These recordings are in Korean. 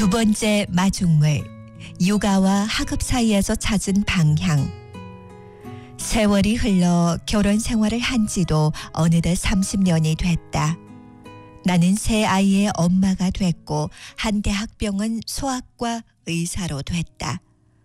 두 번째 마중물, 육아와 학업 사이에서 찾은 방향. 세월이 흘러 결혼 생활을 한 지도 어느덧 30년이 됐다. 나는 새 아이의 엄마가 됐고 한 대학병원 소아과 의사로 됐다.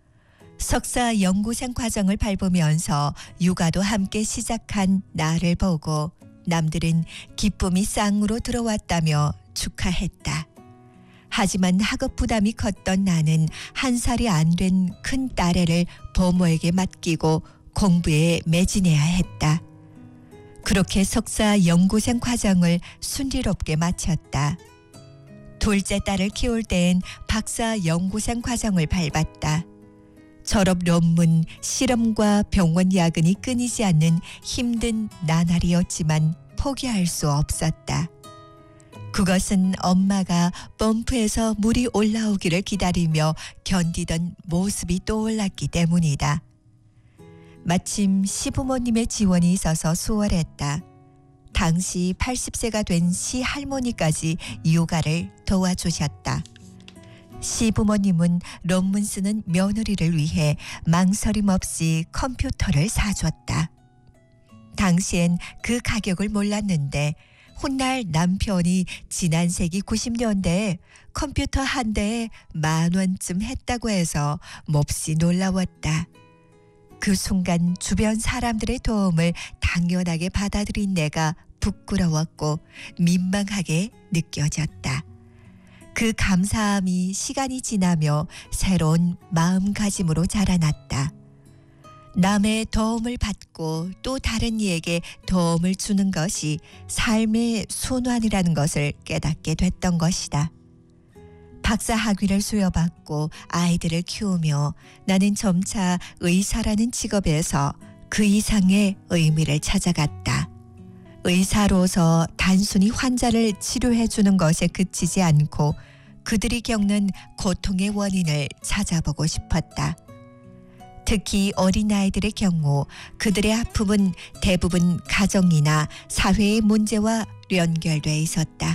석사 연구생 과정을 밟으면서 육아도 함께 시작한 나를 보고 남들은 기쁨이 쌍으로 들어왔다며 축하했다. 하지만 학업 부담이 컸던 나는 한 살이 안 된 큰 딸애를 부모에게 맡기고 공부에 매진해야 했다. 그렇게 석사 연구생 과정을 순조롭게 마쳤다. 둘째 딸을 키울 땐 박사 연구생 과정을 밟았다. 졸업 논문, 실험과 병원 야근이 끊이지 않는 힘든 나날이었지만 포기할 수 없었다. 그것은 엄마가 펌프에서 물이 올라오기를 기다리며 견디던 모습이 떠올랐기 때문이다. 마침 시부모님의 지원이 있어서 수월했다. 당시 80세가 된 시할머니까지 육아를 도와주셨다. 시부모님은 논문 쓰는 며느리를 위해 망설임 없이 컴퓨터를 사줬다. 당시엔 그 가격을 몰랐는데 훗날 남편이 지난 세기 90년대에 컴퓨터 한 대에 10,000원쯤 했다고 해서 몹시 놀라웠다. 그 순간 주변 사람들의 도움을 당연하게 받아들인 내가 부끄러웠고 민망하게 느껴졌다. 그 감사함이 시간이 지나며 새로운 마음가짐으로 자라났다. 남의 도움을 받고 또 다른 이에게 도움을 주는 것이 삶의 순환이라는 것을 깨닫게 됐던 것이다. 박사 학위를 수여받고 아이들을 키우며 나는 점차 의사라는 직업에서 그 이상의 의미를 찾아갔다. 의사로서 단순히 환자를 치료해주는 것에 그치지 않고 그들이 겪는 고통의 원인을 찾아보고 싶었다. 특히 어린아이들의 경우 그들의 아픔은 대부분 가정이나 사회의 문제와 연결돼 있었다.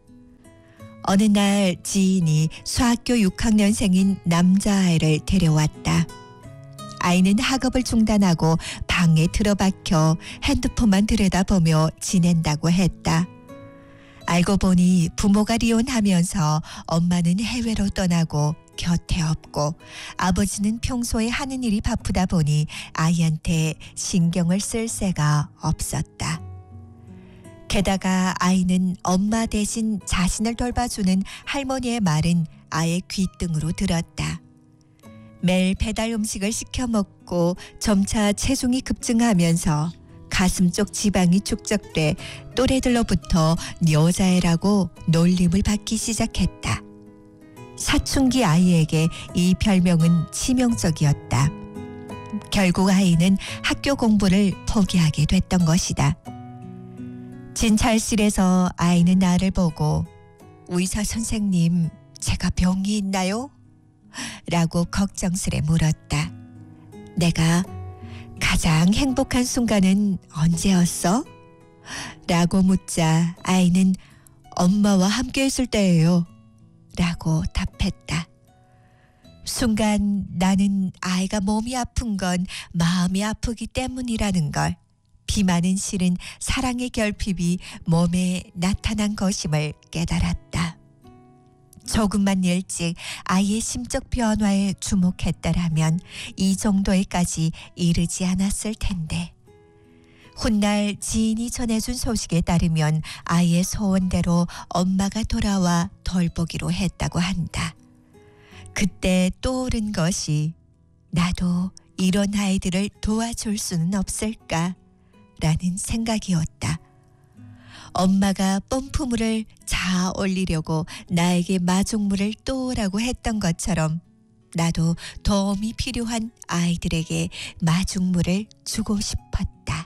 어느 날 지인이 수학교 6학년생인 남자아이를 데려왔다. 아이는 학업을 중단하고 방에 들어박혀 핸드폰만 들여다보며 지낸다고 했다. 알고 보니 부모가 이혼하면서 엄마는 해외로 떠나고 곁에 없고 아버지는 평소에 하는 일이 바쁘다 보니 아이한테 신경을 쓸 새가 없었다. 게다가 아이는 엄마 대신 자신을 돌봐주는 할머니의 말은 아예 귓등으로 들었다. 매일 배달 음식을 시켜 먹고 점차 체중이 급증하면서 가슴 쪽 지방이 축적돼 또래들로부터 여자애라고 놀림을 받기 시작했다. 사춘기 아이에게 이 별명은 치명적이었다. 결국 아이는 학교 공부를 포기하게 됐던 것이다. 진찰실에서 아이는 나를 보고 의사 선생님, 제가 병이 있나요? 라고 걱정스레 물었다. 내가 가장 행복한 순간은 언제였어? 라고 묻자 아이는 엄마와 함께 있을 때예요. 라고 답했다. 순간 나는 아이가 몸이 아픈 건 마음이 아프기 때문이라는 걸, 비만은 실은 사랑의 결핍이 몸에 나타난 것임을 깨달았다. 조금만 일찍 아이의 심적 변화에 주목했다라면 이 정도에까지 이르지 않았을 텐데. 훗날 지인이 전해준 소식에 따르면 아이의 소원대로 엄마가 돌아와 돌보기로 했다고 한다. 그때 떠오른 것이 나도 이런 아이들을 도와줄 수는 없을까? 라는 생각이었다. 엄마가 펌프물을 자아 올리려고 나에게 마중물을 떠오라고 했던 것처럼 나도 도움이 필요한 아이들에게 마중물을 주고 싶었다.